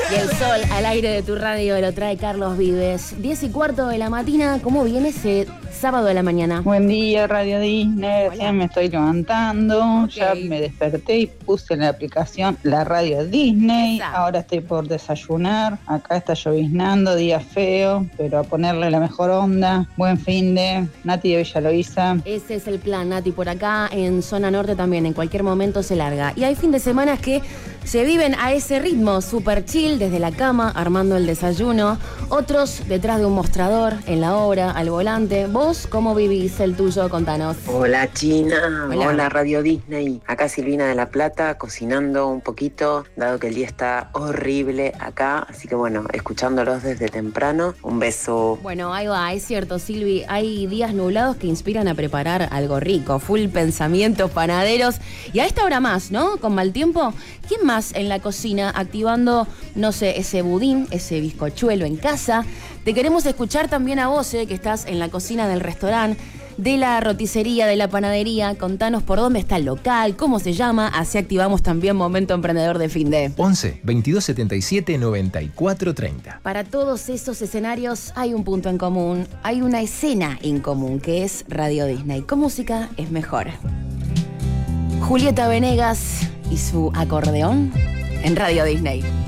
Y el sol al aire de tu radio lo trae Carlos Vives. 10:15 de la mañana, ¿cómo viene ese sábado de la mañana? Buen día, Radio Disney. Hola. Me estoy levantando. Ok. Ya me desperté y puse en la aplicación la Radio Disney. Esa. Ahora estoy por desayunar. Acá está lloviznando, día feo, pero a ponerle la mejor onda. Buen fin de Nati de Villa Loíza. Ese es el plan, Nati, por acá en zona norte también, en cualquier momento se larga. Y hay fin de semana que se viven a ese ritmo, super chill, desde la cama, armando el desayuno. Otros detrás de un mostrador, en la obra, al volante. ¿Vos cómo vivís el tuyo? Contanos. Hola China, Hola. hola Radio Disney. Acá Silvina de la Plata, cocinando un poquito, dado que el día está horrible acá. Así que bueno, escuchándolos desde temprano. Un beso. Bueno, ahí va, es cierto, Silvi, hay días nublados que inspiran a preparar algo rico, full pensamientos panaderos. Y a esta hora más, ¿no? Con mal tiempo, ¿quién más en la cocina activando, no sé, ese budín, ese bizcochuelo en casa? Te queremos escuchar también a vos, que estás en la cocina del restaurante, de la roticería, de la panadería. Contanos por dónde está el local, cómo se llama, así activamos también Momento Emprendedor de fin de. 11 22 77 94 30. Para todos esos escenarios hay un punto en común, hay una escena en común, que es Radio Disney. Con música es mejor. Julieta Venegas y su acordeón en Radio Disney.